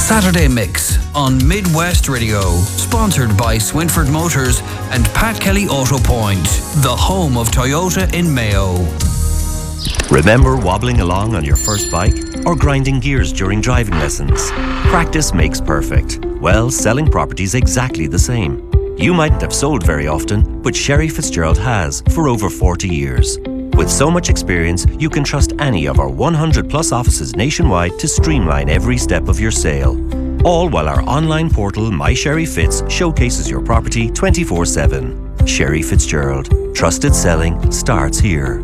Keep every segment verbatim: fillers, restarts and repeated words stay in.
Saturday Mix on Midwest Radio, sponsored by Swinford Motors and Pat Kelly Auto Point, the home of Toyota in Mayo. Remember wobbling along on your first bike or grinding gears during driving lessons? Practice makes perfect. Well, selling property's exactly the same. You mightn't have sold very often, but Sherry Fitzgerald has for over forty years. With so much experience, you can trust any of our one hundred plus offices nationwide to streamline every step of your sale. All while our online portal, My Sherry Fitz, showcases your property twenty-four seven. Sherry Fitzgerald. Trusted selling starts here.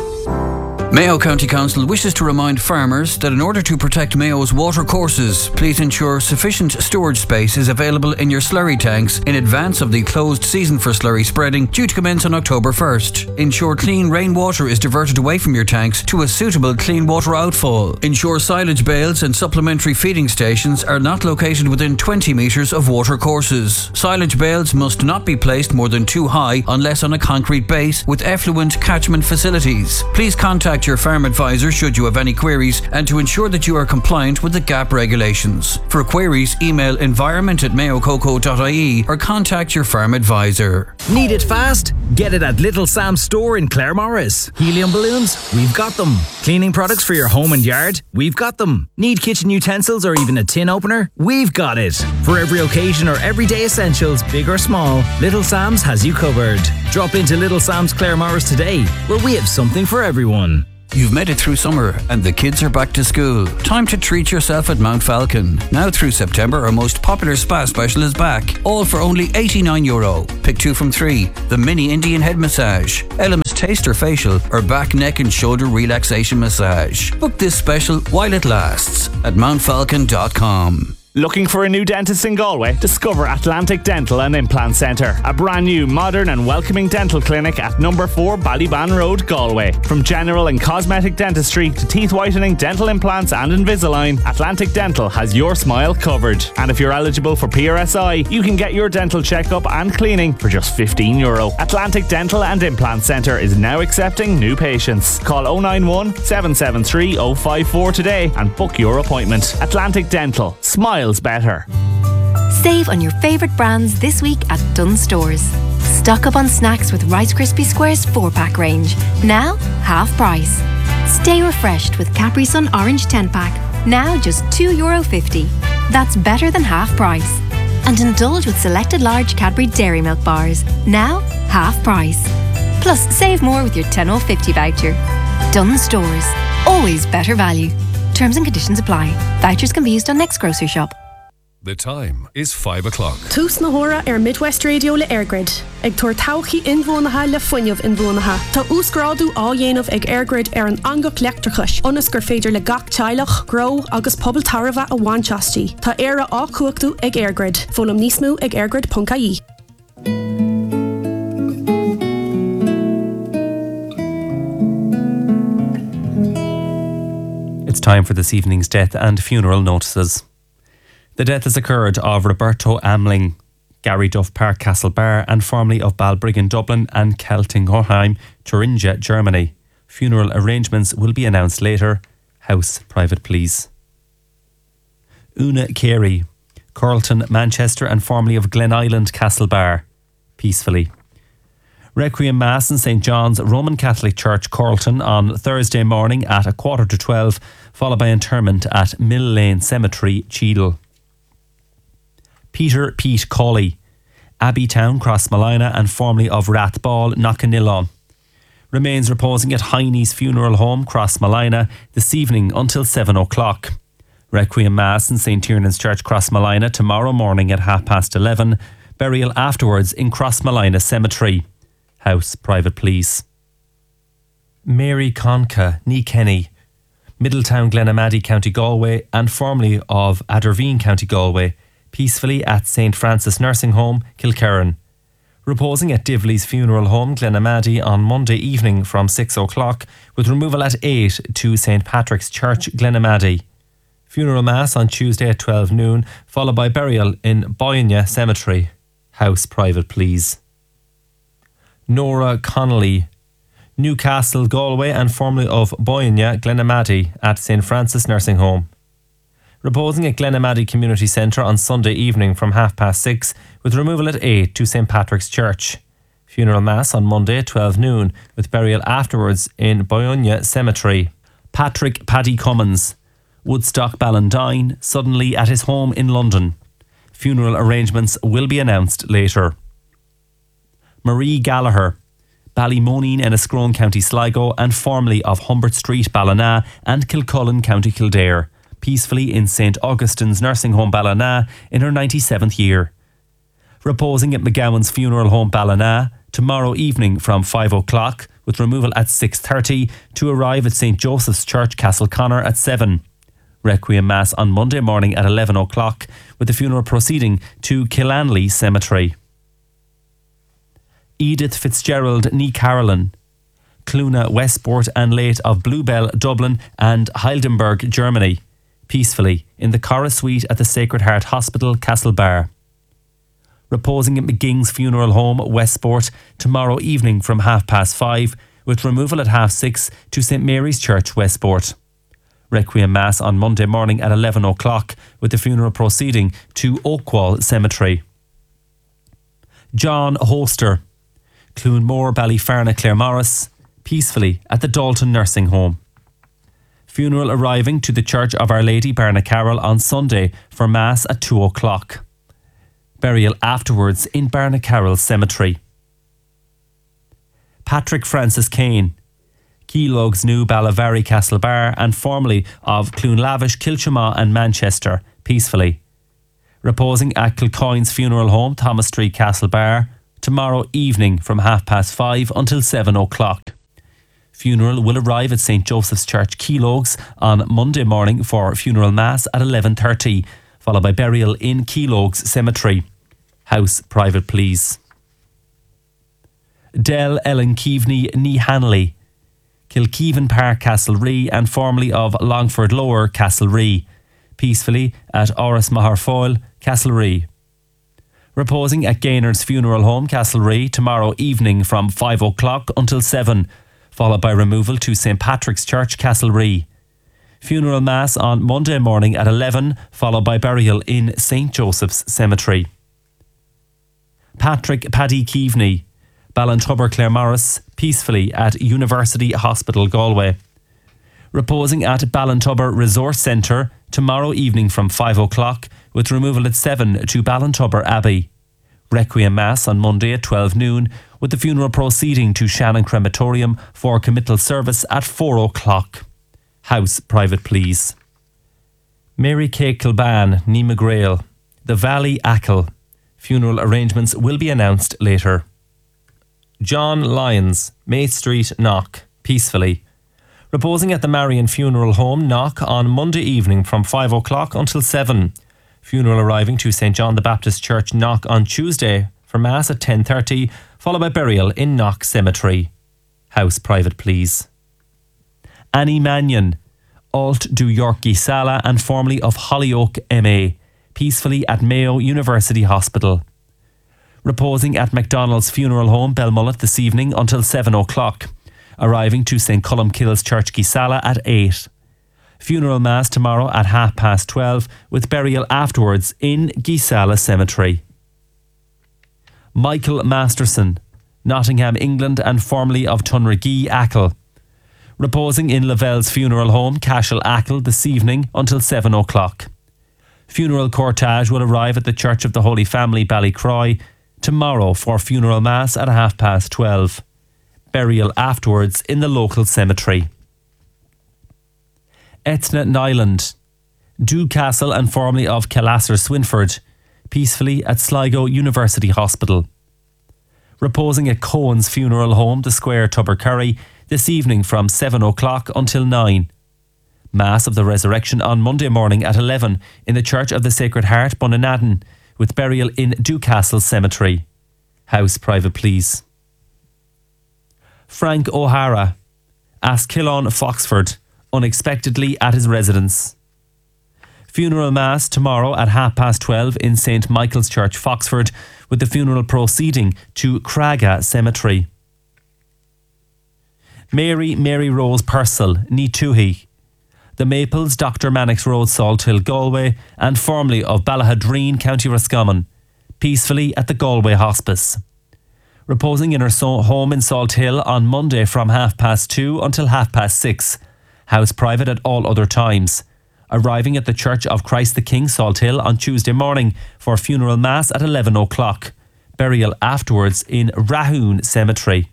Mayo County Council wishes to remind farmers that in order to protect Mayo's water courses, please ensure sufficient storage space is available in your slurry tanks in advance of the closed season for slurry spreading due to commence on October first. Ensure clean rainwater is diverted away from your tanks to a suitable clean water outfall. Ensure silage bales and supplementary feeding stations are not located within twenty metres of water courses. Silage bales must not be placed more than two high unless on a concrete base with effluent catchment facilities. Please contact your farm advisor should you have any queries and to ensure that you are compliant with the G A P regulations. For queries, email environment at mayococo dot I E or contact your farm advisor. Need it fast? Get it at Little Sam's store in Claremorris. Helium balloons? We've got them. Cleaning products for your home and yard? We've got them. Need kitchen utensils or even a tin opener? We've got it. For every occasion or everyday essentials, big or small, Little Sam's has you covered. Drop into Little Sam's Claremorris today, where we have something for everyone. You've made it through summer and the kids are back to school. Time to treat yourself at Mount Falcon. Now through September, our most popular spa special is back. All for only eighty-nine euro. Pick two from three. The mini Indian head massage, Elemis taster facial, or back, neck and shoulder relaxation massage. Book this special while it lasts at mount falcon dot com. Looking for a new dentist in Galway? Discover Atlantic Dental and Implant Centre, a brand new, modern and welcoming dental clinic at number four Ballyban Road, Galway. From general and cosmetic dentistry to teeth whitening, dental implants and Invisalign, Atlantic Dental has your smile covered. And if you're eligible for P R S I, you can get your dental checkup and cleaning for just fifteen euro. Atlantic Dental and Implant Centre is now accepting new patients. Call oh nine one, seven seven three, oh five four today and book your appointment. Atlantic Dental. Smile better. Save on your favourite brands this week at Dunnes Stores. Stock up on snacks with Rice Krispie Squares four pack range. Now, half price. Stay refreshed with Capri Sun Orange ten pack. Now just two euro fifty. That's better than half price. And indulge with selected large Cadbury Dairy Milk bars. Now, half price. Plus, save more with your ten euro fifty voucher. Dunnes Stores. Always better value. Terms and conditions apply. Vouchers can be used on next grocery shop. The time is five o'clock. Tús na hora ar Midwest Radio le Airgrid. Ag tuair tauchaí inbhuanaithe le fuinneamh inbhuanaithe. Tá úscrádú á dhéanamh ag Airgrid ar an angach leachtrachais. Ionas gur féidir le gach teilech, gro agus pobl tarbha a bhainteastí. Tá éire á cuachtú ag Airgrid. Fólam níos mó ag airgrid dot I E. It's time for this evening's death and funeral notices. The death has occurred of Roberto Amling, Gary Duff Park Castlebar, and formerly of Balbriggan, Dublin, and Keltinghoheim, Thuringia, Germany. Funeral arrangements will be announced later. House private, please. Una Carey, Carlton, Manchester, and formerly of Glen Island, Castlebar. Peacefully. Requiem Mass in Saint John's Roman Catholic Church, Carlton, on Thursday morning at a quarter to twelve, followed by interment at Mill Lane Cemetery, Cheadle. Peter Pete Cawley, Abbeytown, Crossmolina, and formerly of Rathball, Knockannillan. Remains reposing at Heine's Funeral Home, Crossmolina, this evening until seven o'clock. Requiem Mass in Saint Tiernan's Church, Crossmolina, tomorrow morning at half past eleven. Burial afterwards in Crossmolina Cemetery. House private, please. Mary Conca, Nee Kenny, Middletown, Glenamaddy, County Galway, and formerly of Aderveen, County Galway, peacefully at Saint Francis Nursing Home, Kilkerran. Reposing at Divley's Funeral Home, Glenamaddy, on Monday evening from six o'clock, with removal at eight to Saint Patrick's Church, Glenamaddy. Funeral Mass on Tuesday at twelve noon, followed by burial in Boynia Cemetery. House private, please. Nora Connolly, Newcastle, Galway, and formerly of Boynia, Glenamaddy, at Saint Francis Nursing Home. Reposing at Glenamaddy Community Centre on Sunday evening from half past six, with removal at eight to St Patrick's Church. Funeral Mass on Monday at twelve noon, with burial afterwards in Boyunya Cemetery. Patrick Paddy Cummins, Woodstock Ballandine, suddenly at his home in London. Funeral arrangements will be announced later. Marie Gallagher, Ballymoneen, Enniscrone, County Sligo, and formerly of Humbert Street, Ballina, and Kilcullen, County Kildare, peacefully in Saint Augustine's Nursing Home, Ballina, in her ninety-seventh year. Reposing at McGowan's Funeral Home, Ballina, tomorrow evening from five o'clock, with removal at six thirty, to arrive at Saint Joseph's Church, Castleconnor at seven. Requiem Mass on Monday morning at eleven o'clock, with the funeral proceeding to Killanley Cemetery. Edith Fitzgerald ní Carolyn, Cluna Westport and late of Bluebell, Dublin and Heidelberg, Germany, peacefully in the Corra Suite at the Sacred Heart Hospital, Castlebar. Reposing at McGing's Funeral Home, Westport, tomorrow evening from half past five, with removal at half six to St Mary's Church, Westport. Requiem Mass on Monday morning at eleven o'clock, with the funeral proceeding to Oakwall Cemetery. John Holster, Clunmore, Ballyferna, Claremorris, peacefully at the Dalton Nursing Home. Funeral arriving to the Church of Our Lady, Barnacarroll, on Sunday for Mass at two o'clock. Burial afterwards in Barnacarroll Cemetery. Patrick Francis Kane, Keelogs New, Ballavary, Castlebar, and formerly of Clunlavish, Kilchama and Manchester, peacefully. Reposing at Kilcoyne's Funeral Home, Thomas Street, Castlebar, tomorrow evening from half past five until seven o'clock. Funeral will arrive at Saint Joseph's Church, Keelogs, on Monday morning for funeral mass at eleven thirty, followed by burial in Keelogs Cemetery. House private, please. Del Ellen Keaveney ní Hanley, Kilkeven Park, Castlerea, and formerly of Longford Lower, Castlerea, peacefully at Oris Maharfoyle, Castlerea. Reposing at Gaynard's Funeral Home, Castlerea, tomorrow evening from five o'clock until seven, followed by removal to St Patrick's Church, Castlerea. Funeral Mass on Monday morning at eleven, followed by burial in Saint Joseph's Cemetery. Patrick Paddy Keaveney, Ballantubber, Claremorris, peacefully at University Hospital, Galway. Reposing at Ballantubber Resource Centre tomorrow evening from five o'clock, with removal at seven to Ballantubber Abbey. Requiem Mass on Monday at twelve noon, with the funeral proceeding to Shannon Crematorium for committal service at four o'clock. House private, please. Mary Kay Kilban, ní McGrail, The Valley, Achill. Funeral arrangements will be announced later. John Lyons, May Street, Knock, peacefully. Reposing at the Marion Funeral Home, Knock, on Monday evening from five o'clock until seven. Funeral arriving to Saint John the Baptist Church, Knock, on Tuesday for Mass at ten thirty, followed by burial in Knock Cemetery. House private, please. Annie Mannion, Alt du Yorkie Sala and formerly of Hollyoak M A, peacefully at Mayo University Hospital. Reposing at MacDonald's Funeral Home, Belmullet, this evening until seven o'clock. Arriving to Saint Columkille's Church, Gisala, at eight. Funeral Mass tomorrow at half past twelve, with burial afterwards in Gisala Cemetery. Michael Masterson, Nottingham, England, and formerly of Tunragee, Achill. Reposing in Lavelle's Funeral Home, Cashel, Achill, this evening until seven o'clock. Funeral cortege will arrive at the Church of the Holy Family, Ballycroy, tomorrow for funeral mass at half past twelve. Burial afterwards in the local cemetery. Etna Nyland, Dewcastle and formerly of Kellasser, Swinford, peacefully at Sligo University Hospital. Reposing at Cohen's Funeral Home, the Square, Tubbercurry, this evening from seven o'clock until nine. Mass of the Resurrection on Monday morning at eleven in the Church of the Sacred Heart, Bunanadden, with burial in Dewcastle Cemetery. House private, please. Frank O'Hara, Askillon, Foxford, unexpectedly at his residence. Funeral Mass tomorrow at half past twelve in Saint Michael's Church, Foxford, with the funeral proceeding to Craga Cemetery. Mary Mary Rose Purcell, ní Tuhi, The the Maples, Doctor Mannix Road, Salthill, Galway, and formerly of Ballahadreen, County Roscommon, peacefully at the Galway Hospice. Reposing in her so- home in Salthill on Monday from half past two until half past six. House private at all other times. Arriving at the Church of Christ the King, Salthill, on Tuesday morning for funeral mass at eleven o'clock. Burial afterwards in Rahoon Cemetery.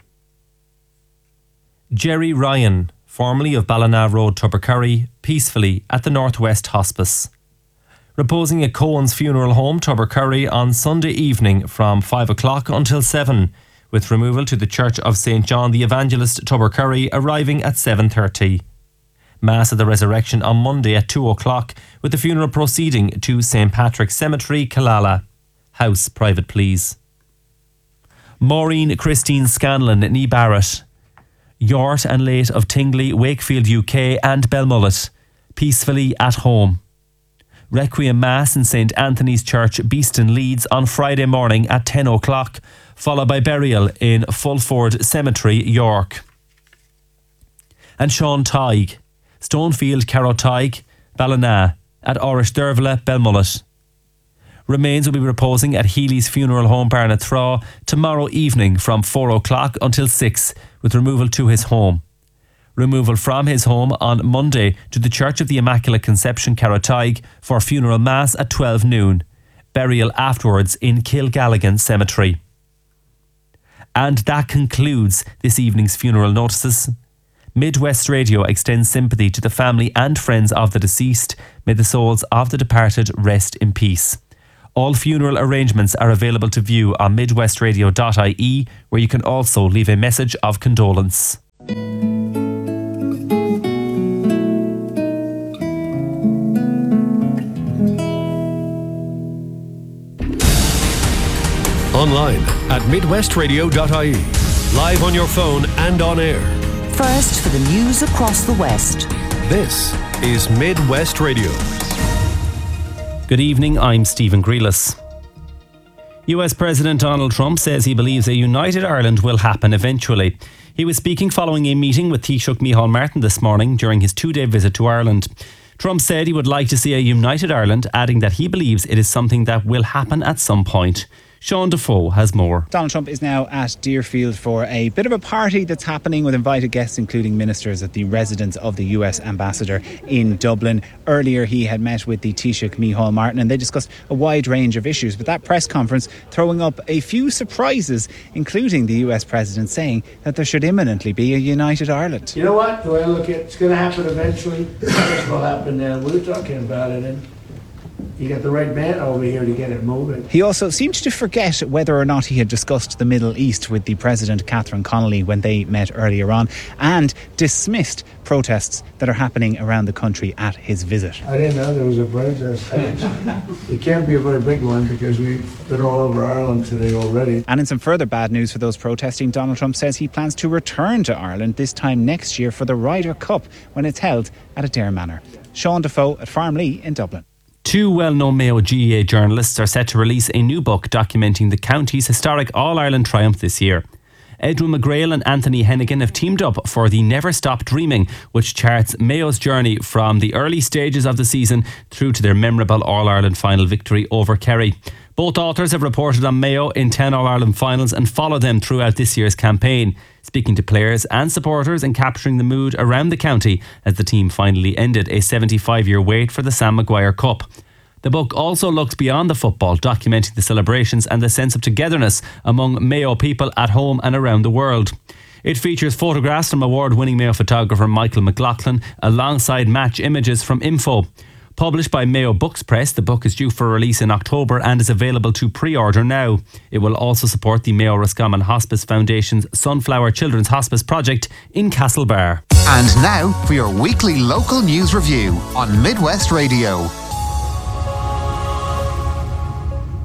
Jerry Ryan, formerly of Ballina Road, Tubbercurry, peacefully at the Northwest Hospice. Reposing at Cohen's Funeral Home, Tubbercurry, on Sunday evening from five o'clock until seven, with removal to the Church of Saint John the Evangelist, Tubbercurry, arriving at seven thirty. Mass of the Resurrection on Monday at two o'clock, with the funeral proceeding to Saint Patrick's Cemetery, Killala. House private, please. Maureen Christine Scanlon, Nee Barrett. Yort and late of Tingley, Wakefield, U K, and Belmullet, peacefully at home. Requiem Mass in Saint Anthony's Church, Beeston, Leeds, on Friday morning at ten o'clock, followed by burial in Fulford Cemetery, York. And Sean Tighe, Stonefield, Carrow Tighe, Ballina, at Orish Dervla, Belmullet. Remains will be reposing at Healy's Funeral Home, Barnathraw, tomorrow evening from four o'clock until six, with removal to his home. Removal from his home on Monday to the Church of the Immaculate Conception, Carrow Tighe, for funeral mass at twelve noon. Burial afterwards in Kilgalligan Cemetery. And that concludes this evening's funeral notices. Midwest Radio extends sympathy to the family and friends of the deceased. May the souls of the departed rest in peace. All funeral arrangements are available to view on midwest radio dot I E, where you can also leave a message of condolence. Online at midwest radio dot I E. Live on your phone and on air. First for the news across the West. This is Midwest Radio. Good evening, I'm Stephen Grealis. U S President Donald Trump says he believes a united Ireland will happen eventually. He was speaking following a meeting with Taoiseach Micheál Martin this morning during his two-day visit to Ireland. Trump said he would like to see a united Ireland, adding that he believes it is something that will happen at some point. Sean Defoe has more. Donald Trump is now at Deerfield for a bit of a party that's happening with invited guests, including ministers at the residence of the U S ambassador in Dublin. Earlier, he had met with the Taoiseach Micheál Martin and they discussed a wide range of issues. But that press conference throwing up a few surprises, including the U S president saying that there should imminently be a united Ireland. You know what? The way I look at it, it's going to happen eventually. This will happen now. We're talking about it, and you got the right man over here to get it moving. He also seemed to forget whether or not he had discussed the Middle East with the President, Catherine Connolly, when they met earlier on, and dismissed protests that are happening around the country at his visit. I didn't know there was a protest. It can't be a very big one because we've been all over Ireland today already. And in some further bad news for those protesting, Donald Trump says he plans to return to Ireland this time next year for the Ryder Cup when it's held at Adare Manor. Sean Defoe at Farmley in Dublin. Two well-known Mayo G A A journalists are set to release a new book documenting the county's historic All-Ireland triumph this year. Edwin McGrail and Anthony Hennigan have teamed up for the Never Stop Dreaming, which charts Mayo's journey from the early stages of the season through to their memorable All-Ireland final victory over Kerry. Both authors have reported on Mayo in ten All-Ireland finals and followed them throughout this year's campaign, speaking to players and supporters and capturing the mood around the county as the team finally ended a seventy-five-year wait for the Sam Maguire Cup. The book also looks beyond the football, documenting the celebrations and the sense of togetherness among Mayo people at home and around the world. It features photographs from award-winning Mayo photographer Michael McLaughlin alongside match images from Info. Published by Mayo Books Press, the book is due for release in October and is available to pre-order now. It will also support the Mayo Roscommon Hospice Foundation's Sunflower Children's Hospice project in Castlebar. And now for your weekly local news review on Midwest Radio.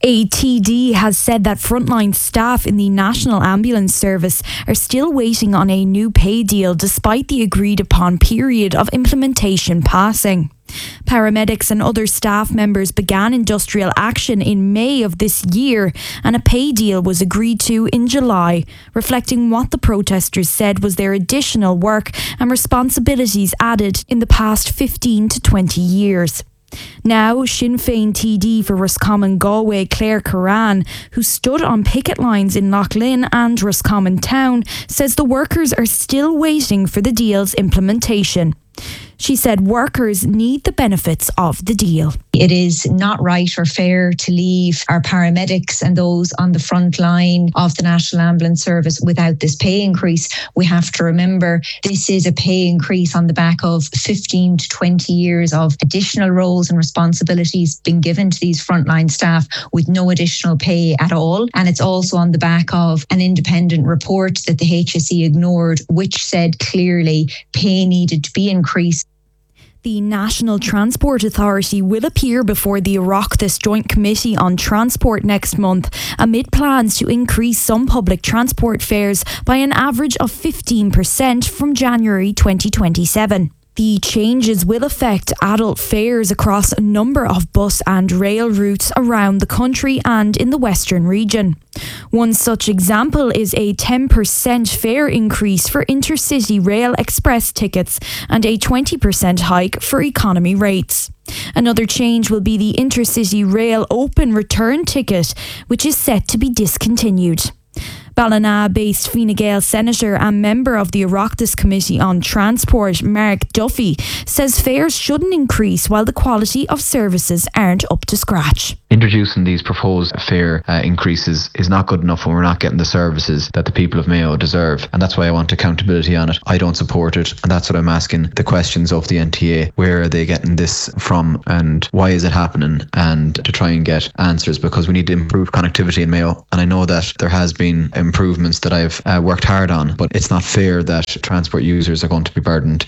A T D has said that frontline staff in the National Ambulance Service are still waiting on a new pay deal despite the agreed upon period of implementation passing. Paramedics and other staff members began industrial action in May of this year, and a pay deal was agreed to in July, reflecting what the protesters said was their additional work and responsibilities added in the past fifteen to twenty years. Now, Sinn Féin T D for Roscommon Galway, Claire Curran, who stood on picket lines in Loughlin and Roscommon Town, says the workers are still waiting for the deal's implementation. She said workers need the benefits of the deal. It is not right or fair to leave our paramedics and those on the front line of the National Ambulance Service without this pay increase. We have to remember this is a pay increase on the back of fifteen to twenty years of additional roles and responsibilities being given to these frontline staff with no additional pay at all. And it's also on the back of an independent report that the H S E ignored, which said clearly pay needed to be increased. The National Transport Authority will appear before the Oireachtas Joint Committee on Transport next month amid plans to increase some public transport fares by an average of fifteen percent from January twenty twenty-seven. The changes will affect adult fares across a number of bus and rail routes around the country and in the Western region. One such example is a ten percent fare increase for intercity rail express tickets and a twenty percent hike for economy rates. Another change will be the intercity rail open return ticket, which is set to be discontinued. Ballina-based Fine Gael Senator and member of the Oireachtas Committee on Transport, Mark Duffy, says fares shouldn't increase while the quality of services aren't up to scratch. Introducing these proposed fare uh, increases is not good enough when we're not getting the services that the people of Mayo deserve, and that's why I want accountability on it. I don't support it, and that's what I'm asking the questions of the N T A. Where are they getting this from, and why is it happening? And to try and get answers, because we need to improve connectivity in Mayo, and I know that there has been improvements that I've uh, worked hard on, but it's not fair that transport users are going to be burdened.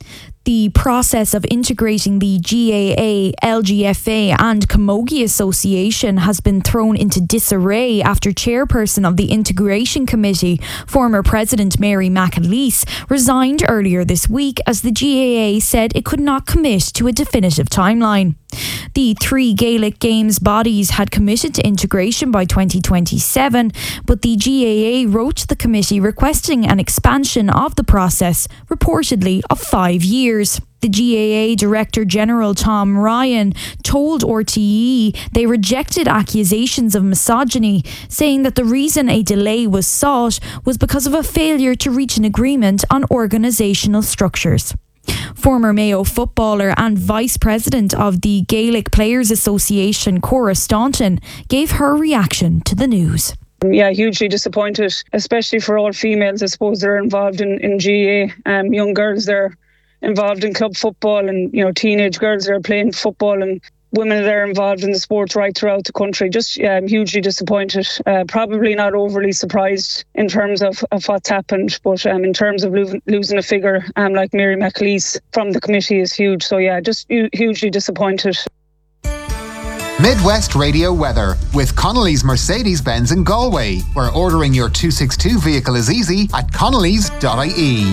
The process of integrating the G A A, L G F A and Camogie Association has been thrown into disarray after chairperson of the Integration Committee, former President Mary McAleese, resigned earlier this week as the G A A said it could not commit to a definitive timeline. The three Gaelic Games bodies had committed to integration by twenty twenty-seven, but the G A A wrote to the committee requesting an expansion of the process, reportedly of five years. The G A A Director General Tom Ryan told R T E they rejected accusations of misogyny, saying that the reason a delay was sought was because of a failure to reach an agreement on organisational structures. Former Mayo footballer and Vice President of the Gaelic Players Association, Cora Staunton, gave her reaction to the news. Yeah, hugely disappointed, especially for all females. I suppose they're involved in, in G A A. Um, young girls, they're involved in club football, and you know, teenage girls that are playing football, and women that are involved in the sports right throughout the country. Just yeah, I'm hugely disappointed. Uh, probably not overly surprised in terms of, of what's happened, but um, in terms of lo- losing a figure um, like Mary McAleese from the committee is huge. So yeah, just hu- hugely disappointed. Midwest Radio weather with Connolly's Mercedes-Benz in Galway, where ordering your two sixty-two vehicle is easy at connellys dot I E.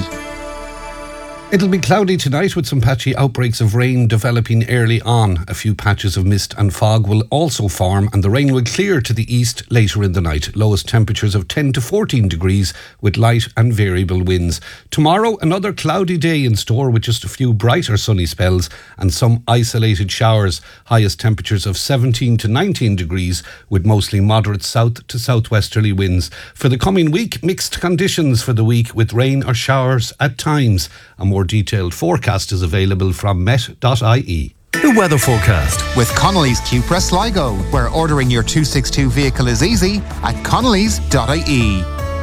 It'll be cloudy tonight with some patchy outbreaks of rain developing early on. A few patches of mist and fog will also form, and the rain will clear to the east later in the night. Lowest temperatures of ten to fourteen degrees with light and variable winds. Tomorrow, another cloudy day in store with just a few brighter sunny spells and some isolated showers. Highest temperatures of seventeen to nineteen degrees with mostly moderate south to southwesterly winds. For the coming week, mixed conditions for the week with rain or showers at times. A more detailed forecast is available from met dot I E. The weather forecast with Connolly's Cupra Sligo, where ordering your two sixty-two vehicle is easy at connellys dot I E.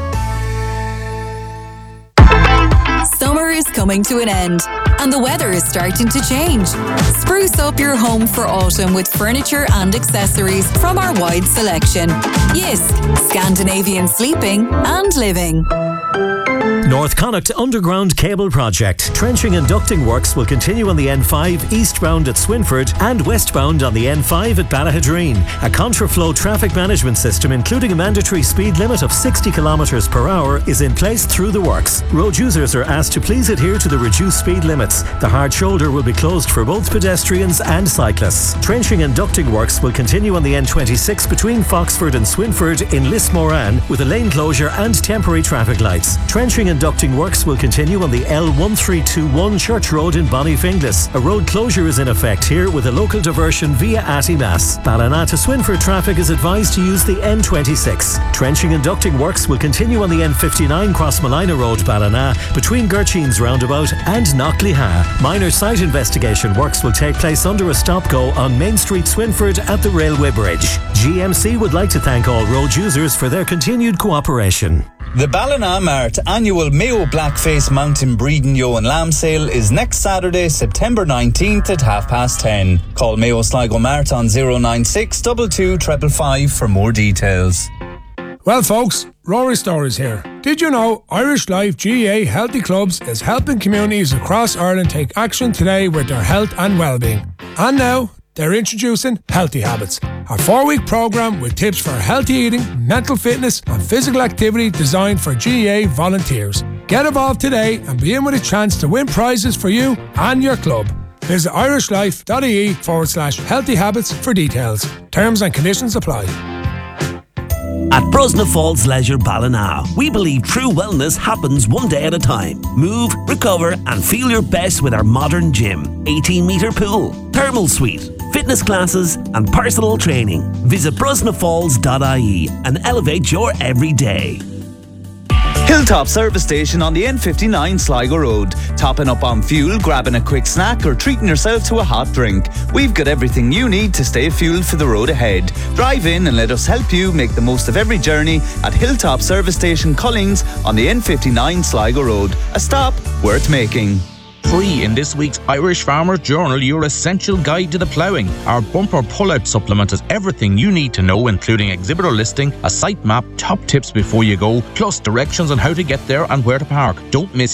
Summer is coming to an end, and the weather is starting to change. Spruce up your home for autumn with furniture and accessories from our wide selection. Jysk, Scandinavian sleeping and living. North Connacht Underground Cable Project. Trenching and ducting works will continue on the N five eastbound at Swinford and westbound on the N five at Ballahadreen. A contraflow traffic management system, including a mandatory speed limit of sixty kilometres per hour, is in place through the works. Road users are asked to please adhere to the reduced speed limits. The hard shoulder will be closed for both pedestrians and cyclists. Trenching and ducting works will continue on the N twenty-six between Foxford and Swinford in Lismoran with a lane closure and temporary traffic lights. Trenching and ducting works will continue on the L one three two one Church Road in Bonnyfinglas. A road closure is in effect here with a local diversion via Attymass. Ballina to Swinford traffic is advised to use the N twenty-six. Trenching and ducting works will continue on the N fifty-nine Crossmalina Road, Ballina, between Gerchines Roundabout and Knockleha. Minor site investigation works will take place under a stop-go on Main Street, Swinford at the Railway Bridge. G M C would like to thank all road users for their continued cooperation. The Ballina Mart annual Mayo Blackface Mountain Breeding Yo and Lamb Sale is next Saturday, September nineteenth at half past ten. Call Mayo Sligo Mart on zero nine six two two five five five for more details. Well, folks, Rory Stories here. Did you know Irish Life G A A Healthy Clubs is helping communities across Ireland take action today with their health and well-being? And now, they're introducing Healthy Habits, a four-week programme with tips for healthy eating, mental fitness and physical activity designed for G A A volunteers. Get involved today and be in with a chance to win prizes for you and your club. Visit irishlife.ie forward slash healthy habits for details. Terms and conditions apply. At Brosna Falls Leisure Ballina, we believe true wellness happens one day at a time. Move, recover and feel your best with our modern gym, eighteen metre pool, thermal suite, fitness classes and personal training. Visit brosna falls dot I E and elevate your everyday. Hilltop Service Station on the N fifty-nine Sligo Road. Topping up on fuel, grabbing a quick snack or treating yourself to a hot drink. We've got everything you need to stay fueled for the road ahead. Drive in and let us help you make the most of every journey at Hilltop Service Station Collings on the N fifty-nine Sligo Road. A stop worth making. Free in this week's Irish Farmer's Journal, your essential guide to the ploughing. Our bumper pull-out supplement has everything you need to know, including exhibitor listing, a site map, top tips before you go, plus directions on how to get there and where to park. Don't miss